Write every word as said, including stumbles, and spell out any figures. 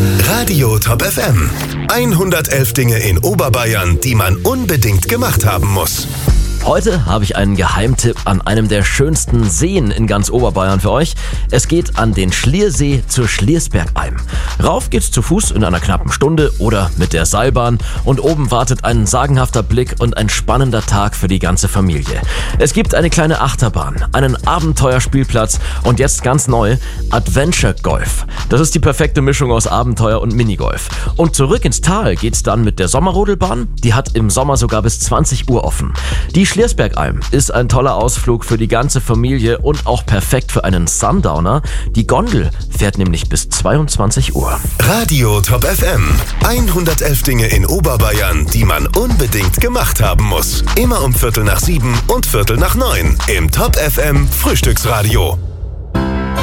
Radio Top F M. hundertelf Dinge in Oberbayern, die man unbedingt gemacht haben muss. Heute habe ich einen Geheimtipp an einem der schönsten Seen in ganz Oberbayern für euch. Es geht an den Schliersee zur Schliersbergalm. Rauf geht's zu Fuß in einer knappen Stunde oder mit der Seilbahn und oben wartet ein sagenhafter Blick und ein spannender Tag für die ganze Familie. Es gibt eine kleine Achterbahn, einen Abenteuerspielplatz und jetzt ganz neu Adventure Golf. Das ist die perfekte Mischung aus Abenteuer und Minigolf. Und zurück ins Tal geht's dann mit der Sommerrodelbahn. Die hat im Sommer sogar bis zwanzig Uhr offen. Die Schliersbergalm ist ein toller Ausflug für die ganze Familie und auch perfekt für einen Sundowner. Die Gondel fährt nämlich bis zweiundzwanzig Uhr. Radio Top F M. hundertelf Dinge in Oberbayern, die man unbedingt gemacht haben muss. Immer um Viertel nach sieben und Viertel nach neun im Top F M Frühstücksradio.